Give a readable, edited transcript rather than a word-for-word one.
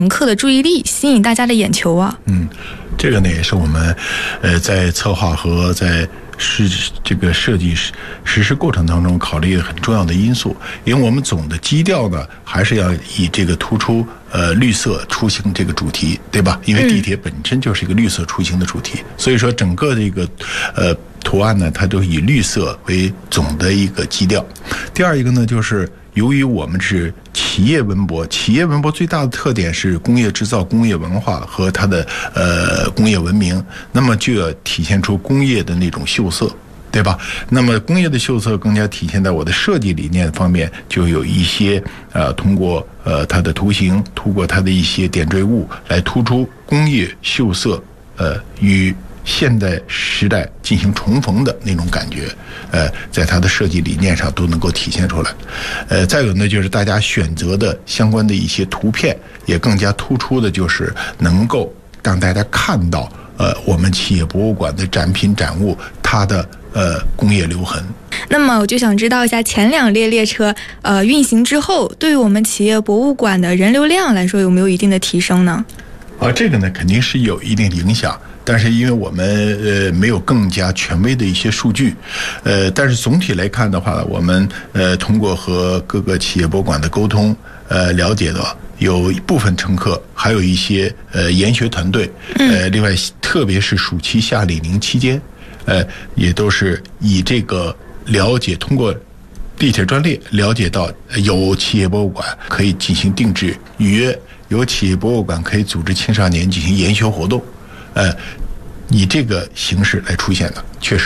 乘客的注意力，吸引大家的眼球啊。 这个呢也是我们在策划和在这个设计实施过程当中考虑很重要的因素，因为我们总的基调呢还是要以这个突出绿色出行这个主题，对吧？因为地铁本身就是一个绿色出行的主题，所以说整个这个图案呢，它都以绿色为总的一个基调。第二一个呢，就是由于我们是企业文博，企业文博最大的特点是工业制造、工业文化和它的工业文明，那么就要体现出工业的那种秀色，对吧？那么工业的秀色更加体现在我的设计理念方面，就有一些通过它的图形，通过它的一些点缀物来突出工业秀色与现代时代进行重逢的那种感觉，在它的设计理念上都能够体现出来。再有呢，就是大家选择的相关的一些图片，也更加突出的就是能够让大家看到我们企业博物馆的展品展物它的工业留痕。 那么我就想知道一下，前2列列车运行之后，对于我们企业博物馆的人流量来说，有没有一定的提升呢？ 这个呢肯定是有一定的影响。但是因为我们没有更加权威的一些数据，但是总体来看的话，我们通过和各个企业博物馆的沟通，了解到有一部分乘客，还有一些研学团队，另外特别是暑期夏令营期间，也都是以这个了解，通过地铁专列了解到有企业博物馆可以进行定制预约，有企业博物馆可以组织青少年进行研修活动。以这个形式来出现的，确实。